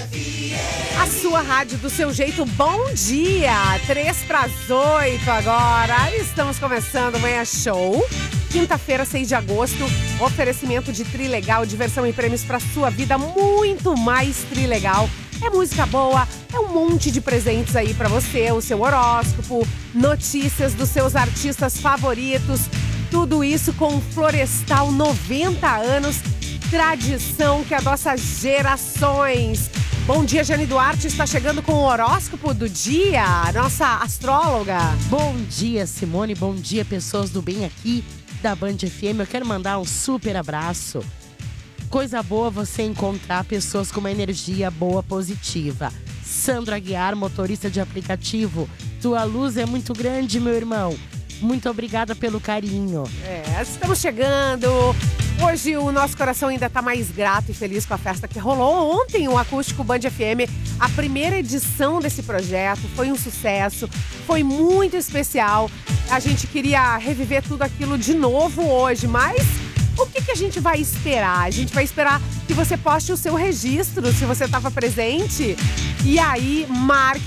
A sua rádio do seu jeito, bom dia! 7:03 agora. Estamos começando o Manhã Show. Quinta-feira, 6 de agosto. Oferecimento de Trilegal, diversão e prêmios para sua vida. Muito mais Trilegal. É música boa, é um monte de presentes aí para você, o seu horóscopo, notícias dos seus artistas favoritos. Tudo isso com Florestal, 90 anos, tradição que adoça gerações. Bom dia, Jane Duarte está chegando com o horóscopo do dia, nossa astróloga. Bom dia, Simone, bom dia, pessoas do bem aqui da Band FM. Eu quero mandar um super abraço. Coisa boa você encontrar pessoas com uma energia boa, positiva. Sandro Aguiar, motorista de aplicativo. Tua luz é muito grande, meu irmão. Muito obrigada pelo carinho. Estamos chegando. Hoje o nosso coração ainda está mais grato e feliz com a festa que rolou ontem, o Acústico Band FM. A primeira edição desse projeto foi um sucesso, foi muito especial. A gente queria reviver tudo aquilo de novo hoje, mas o que a gente vai esperar? A gente vai esperar que você poste o seu registro, se você estava presente. E aí, marque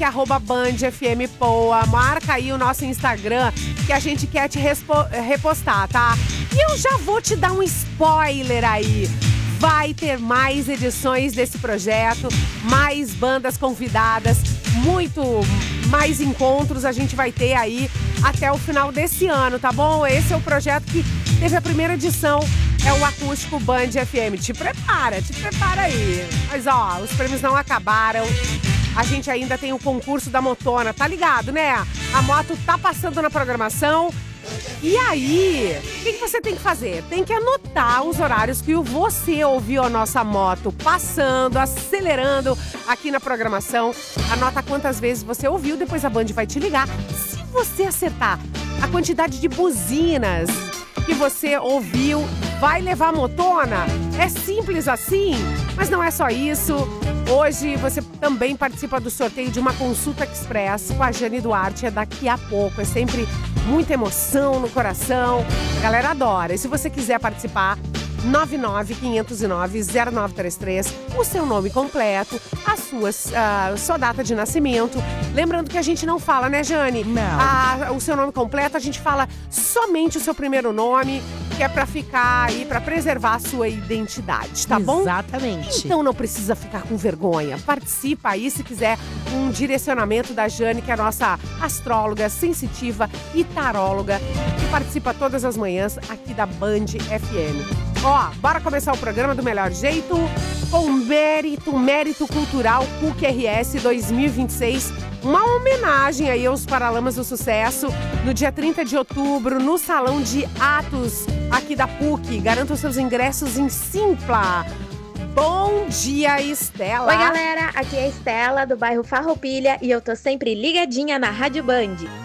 @BandFMPoa, marca aí o nosso Instagram, que a gente quer te repostar, tá? E eu já vou te dar um spoiler aí. Vai ter mais edições desse projeto, mais bandas convidadas, muito mais encontros a gente vai ter aí até o final desse ano, tá bom? Esse é o projeto que teve a primeira edição, é o Acústico Band FM. Te prepara aí. Mas ó, os prêmios não acabaram. A gente ainda tem o concurso da motona, tá ligado, né? A moto tá passando na programação. E aí, o que você tem que fazer? Tem que anotar os horários que você ouviu a nossa moto passando, acelerando aqui na programação. Anota quantas vezes você ouviu, depois a Band vai te ligar. Se você acertar a quantidade de buzinas que você ouviu, vai levar a motona? É simples assim, mas não é só isso. Hoje você também participa do sorteio de uma consulta express com a Jane Duarte. É daqui a pouco, é sempre muita emoção no coração. A galera adora. E se você quiser participar, 99509-0933, o seu nome completo, sua data de nascimento. Lembrando que a gente não fala, né, Jane? Não. O seu nome completo, a gente fala somente o seu primeiro nome, que é pra ficar aí, pra preservar a sua identidade, tá bom? Exatamente. Então não precisa ficar com vergonha. Participa aí se quiser um direcionamento da Jane, que é a nossa astróloga sensitiva e taróloga, que participa todas as manhãs aqui da Band FM. Ó, bora começar o programa do melhor jeito, com Mérito Cultural PUC RS 2026. Uma homenagem aí aos Paralamas do Sucesso, no dia 30 de outubro, no Salão de Atos aqui da PUC. Garanta os seus ingressos em Simpla. Bom dia, Estela. Oi, galera. Aqui é a Estela, do bairro Farroupilha, e eu tô sempre ligadinha na Rádio Band.